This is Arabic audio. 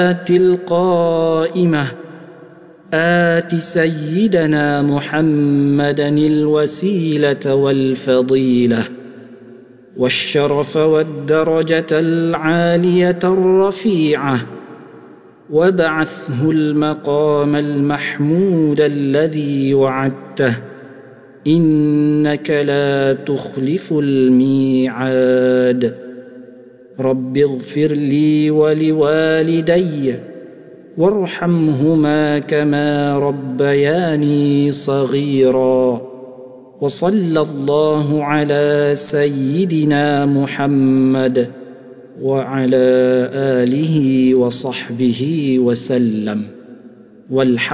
القائمة آت سيدنا محمدا الوسيلة والفضيلة والشرف والدرجة العالية الرفيعة وابعثه المقام المحمود الذي وعدته إنك لا تخلف الميعاد. رب اغفر لي ولوالدي وارحمهما كما ربياني صغيرا. وصلى الله على سيدنا محمد وعلى آله وصحبه وسلم. والحمد